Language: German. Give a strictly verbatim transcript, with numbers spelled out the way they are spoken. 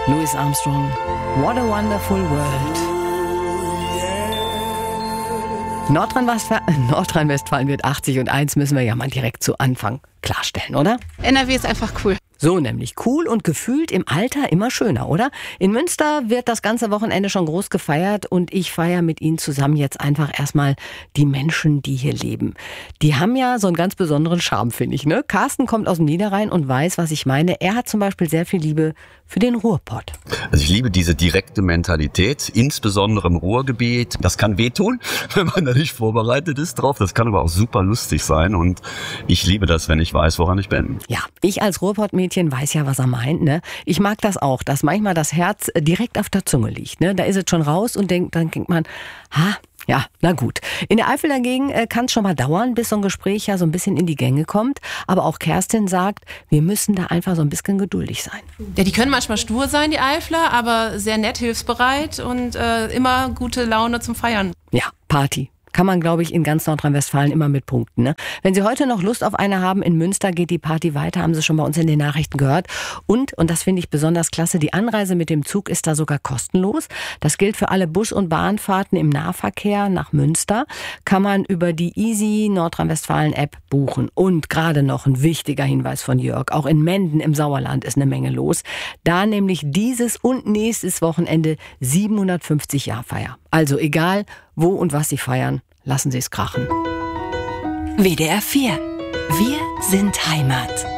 Louis Armstrong, What a Wonderful World. Nordrhein-Westfalen, Nordrhein-Westfalen wird achtzig und eins müssen wir ja mal direkt zu Anfang klarstellen, oder? N R W ist einfach cool. So nämlich, cool und gefühlt im Alter immer schöner, oder? In Münster wird das ganze Wochenende schon groß gefeiert und ich feiere mit Ihnen zusammen jetzt einfach erstmal die Menschen, die hier leben. Die haben ja so einen ganz besonderen Charme, finde ich, ne? Carsten kommt aus dem Niederrhein und weiß, was ich meine. Er hat zum Beispiel sehr viel Liebe für den Ruhrpott. Also ich liebe diese direkte Mentalität, insbesondere im Ruhrgebiet. Das kann wehtun, wenn man da nicht vorbereitet ist drauf. Das kann aber auch super lustig sein und ich liebe das, wenn ich weiß, woran ich bin. Ja, ich als Ruhrpottmädchen weiß ja, was er meint, ne? Ich mag das auch, dass manchmal das Herz direkt auf der Zunge liegt, ne? Da ist es schon raus und denkt, dann denkt man, ha, ja, na gut. In der Eifel dagegen äh, kann es schon mal dauern, bis so ein Gespräch ja so ein bisschen in die Gänge kommt. Aber auch Kerstin sagt, wir müssen da einfach so ein bisschen geduldig sein. Ja, die können manchmal stur sein, die Eifler, aber sehr nett, hilfsbereit und äh, immer gute Laune zum Feiern. Ja, Party. Kann man, glaube ich, in ganz Nordrhein-Westfalen immer mit punkten, ne? Wenn Sie heute noch Lust auf eine haben, in Münster geht die Party weiter, haben Sie schon bei uns in den Nachrichten gehört. Und, und das finde ich besonders klasse, die Anreise mit dem Zug ist da sogar kostenlos. Das gilt für alle Bus- und Bahnfahrten im Nahverkehr nach Münster. Kann man über die Easy Nordrhein-Westfalen-App buchen. Und gerade noch ein wichtiger Hinweis von Jörg, auch in Menden im Sauerland ist eine Menge los. Da nämlich dieses und nächstes Wochenende siebenhundertfünfzig Jahrfeier. Also egal, wo und was Sie feiern, lassen Sie es krachen. W D R vier. Wir sind Heimat.